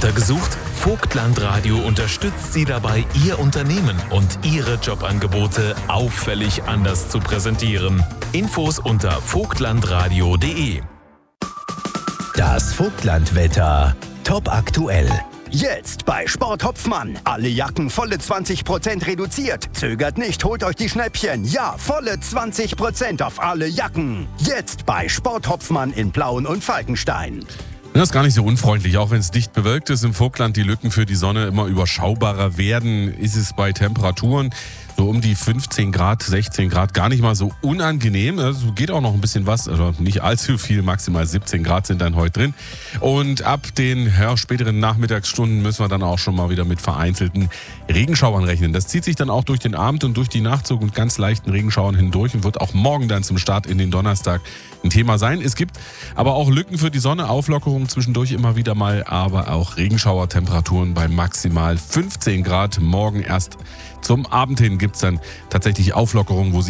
Mitarbeiter gesucht? Vogtland Radio unterstützt Sie dabei, Ihr Unternehmen und Ihre Jobangebote auffällig anders zu präsentieren. Infos unter vogtlandradio.de. Das Vogtlandwetter. Top aktuell. Jetzt bei Sport Hopfmann. Alle Jacken volle 20% reduziert. Zögert nicht, holt euch die Schnäppchen. Ja, volle 20% auf alle Jacken. Jetzt bei Sport Hopfmann in Plauen und Falkenstein. Das ist gar nicht so unfreundlich, auch wenn es dicht bewölkt ist im Vogtland, die Lücken für die Sonne immer überschaubarer werden, ist es bei Temperaturen so um die 15 Grad, 16 Grad gar nicht mal so unangenehm. Also geht auch noch ein bisschen was, also nicht allzu viel, maximal 17 Grad sind dann heute drin. Und ab den späteren Nachmittagsstunden müssen wir dann auch schon mal wieder mit vereinzelten Regenschauern rechnen. Das zieht sich dann auch durch den Abend und durch die Nacht so und ganz leichten Regenschauern hindurch und wird auch morgen dann zum Start in den Donnerstag ein Thema sein. Es gibt aber auch Lücken für die Sonne, Auflockerungen zwischendurch immer wieder mal, aber auch Regenschauertemperaturen bei maximal 15 Grad. Morgen erst zum Abend hin gibt es dann tatsächlich Auflockerungen, wo sich